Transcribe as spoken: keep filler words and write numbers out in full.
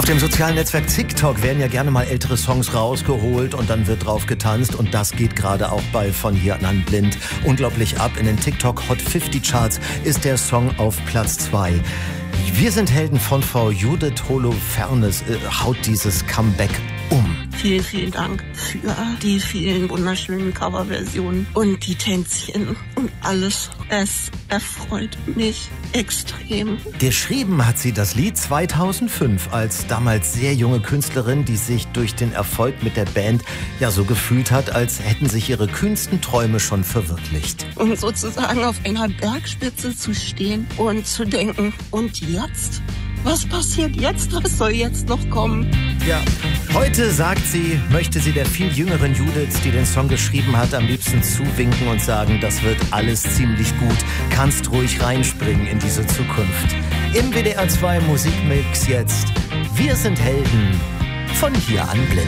Auf dem sozialen Netzwerk TikTok werden ja gerne mal ältere Songs rausgeholt und dann wird drauf getanzt und das geht gerade auch bei Von hier an blind unglaublich ab. In den TikTok Hot fünfzig Charts ist der Song auf Platz zwei. Wir sind Helden von Frau Judith Holofernes äh, haut dieses Comeback um. Vielen, vielen Dank für die vielen wunderschönen Coverversionen und die Tänzchen und alles. Es erfreut mich extrem. Geschrieben hat sie das Lied zweitausendfünf als damals sehr junge Künstlerin, die sich durch den Erfolg mit der Band ja so gefühlt hat, als hätten sich ihre kühnsten Träume schon verwirklicht. Und sozusagen auf einer Bergspitze zu stehen und zu denken, und jetzt? Was passiert jetzt? Was soll jetzt noch kommen? Ja, heute, sagt sie, möchte sie der viel jüngeren Judith, die den Song geschrieben hat, am liebsten zuwinken und sagen, das wird alles ziemlich gut. Kannst ruhig reinspringen in diese Zukunft. Im W D R zwei Musikmix jetzt. Wir sind Helden von hier an blind.